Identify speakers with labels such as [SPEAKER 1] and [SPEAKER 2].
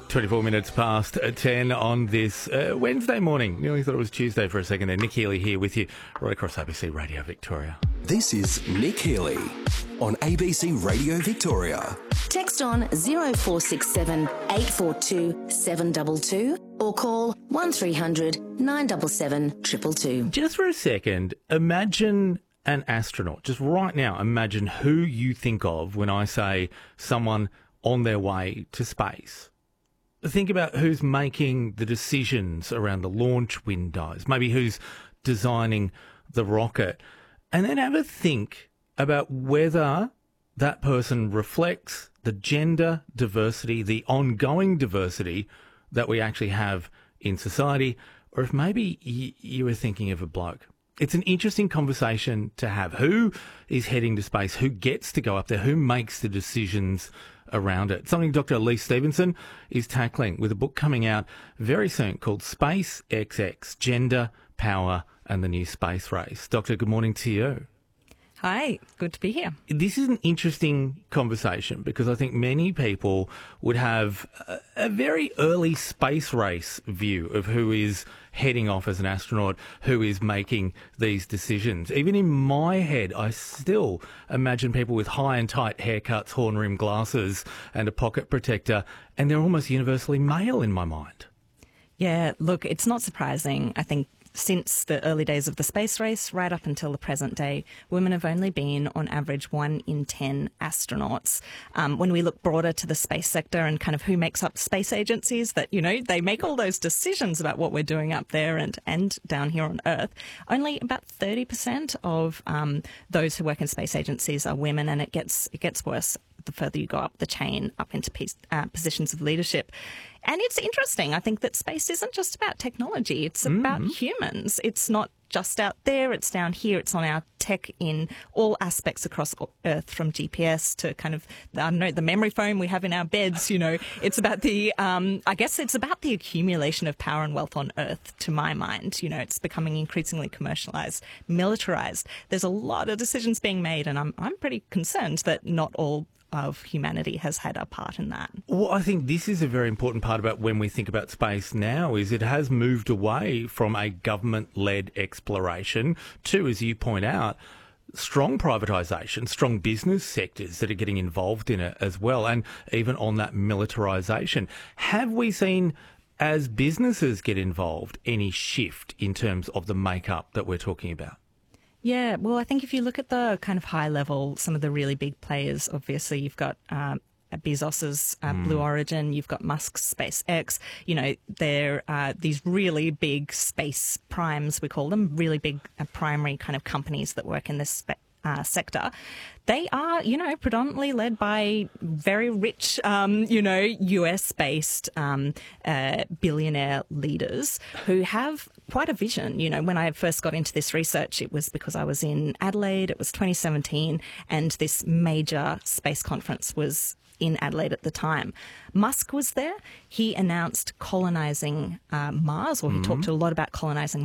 [SPEAKER 1] 24 minutes past 10 on this Wednesday morning. Nearly thought it was Tuesday for a second there. Nick Healy here with you right across ABC Radio Victoria.
[SPEAKER 2] This is Nick Healy on ABC Radio Victoria.
[SPEAKER 3] Text on 0467 842 722 or call 1300 977 222.
[SPEAKER 1] Just for a second, imagine an astronaut. Just right now, imagine who you think of when I say someone on their way to space. Think about who's making the decisions around the launch windows, maybe who's designing the rocket, and then have a think about whether that person reflects the gender diversity, the ongoing diversity that we actually have in society, or if maybe you were thinking of a bloke. It's an interesting conversation to have. Who is heading to space? Who gets to go up there? Who makes the decisions around it? Something Dr. Elise Stevenson is tackling with a book coming out very soon called Space XX, Gender, Power and the New Space Race. Doctor, good morning to you.
[SPEAKER 4] Hi, good to be here.
[SPEAKER 1] This is an interesting conversation because I think many people would have a very early space race view of who is heading off as an astronaut, who is making these decisions. Even in my head, I still imagine people with high and tight haircuts, horn-rimmed glasses and a pocket protector, and they're almost universally male in my mind.
[SPEAKER 4] Yeah, look, it's not surprising. I think since the early days of the space race, right up until the present day, women have only been, on average, 1 in 10 astronauts. When we look broader to the space sector and kind of who makes up space agencies, that, you know, they make all those decisions about what we're doing up there and down here on Earth, only about 30% of those who work in space agencies are women, and it gets worse the further you go up the chain, up into positions of leadership. And it's interesting. I think that space isn't just about technology. It's about humans. It's not just out there. It's down here. It's on our tech in all aspects across Earth, from GPS to kind of, I don't know, the memory foam we have in our beds. You know, it's about the, I guess it's about the accumulation of power and wealth on Earth, to my mind. You know, it's becoming increasingly commercialized, militarized. There's a lot of decisions being made, and I'm pretty concerned that not all of humanity has had a part in that.
[SPEAKER 1] Well, I think this is a very important part about when we think about space now, is it has moved away from a government-led exploration to, as you point out, strong privatisation, strong business sectors that are getting involved in it as well, and even on that militarisation. Have we seen, as businesses get involved, any shift in terms of the makeup that we're talking about?
[SPEAKER 4] Yeah, well, I think if you look at the kind of high level, some of the really big players, obviously you've got Bezos's Blue Origin, you've got Musk's SpaceX, you know, they're these really big space primes, we call them, really big primary kind of companies that work in this sector. They are, you know, predominantly led by very rich, you know, US-based billionaire leaders who have quite a vision. You know, when I first got into this research, it was because I was in Adelaide. It was 2017, and this major space conference was in Adelaide at the time. Musk was there. He announced colonizing Mars, or he talked a lot about colonizing